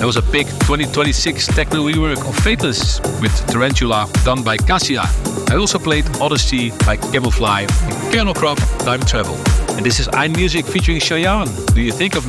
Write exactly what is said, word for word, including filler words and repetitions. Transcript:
There was a big twenty twenty-six techno rework of Faithless with Tarantula done by Cassia. I also played Odyssey by Camelfly and Kernel Crop Time Travel. And this is iMusic featuring Cheyenne. Do you think of